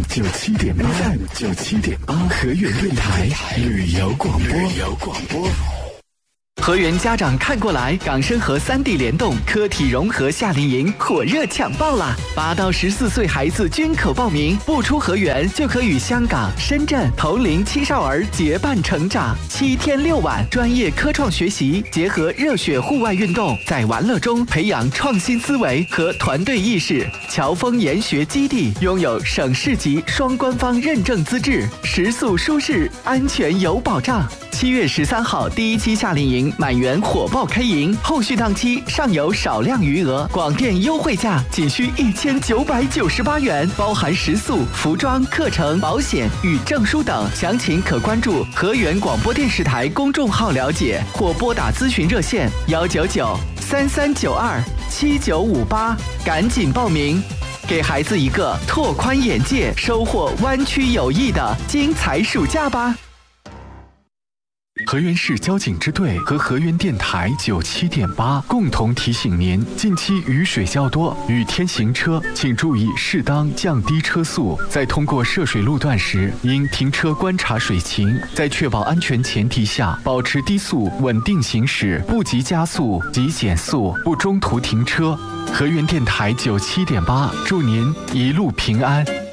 97.8，河源电台旅游广播。 河源家长看过来，港深河3D 联动科体融合夏令营火热抢报啦！8到14岁孩子均可报名，不出河源就可与香港、深圳同龄青少儿结伴成长。7天6晚，专业科创学习，结合热血户外运动，在玩乐中培养创新思维和团队意识。侨丰研学基地拥有省市级双官方认证资质，食宿舒适，安全有保障。7月13号第一期夏令营满员火爆开营，后续档期尚有少量余额，广电优惠价仅需1998元，包含食宿、服装、课程、保险与证书等。详情可关注河源广播电视台公众号了解，或拨打咨询热线199-3392-7958，赶紧报名，给孩子一个拓宽眼界、收获湾区友谊的精彩暑假吧。 河源市交警支队和河源电台97.8共同提醒您，近期雨水较多，雨天行车请注意适当降低车速，在通过涉水路段时应停车观察水情，在确保安全前提下保持低速稳定行驶，不急加速急减速，不中途停车。河源电台97.8祝您一路平安。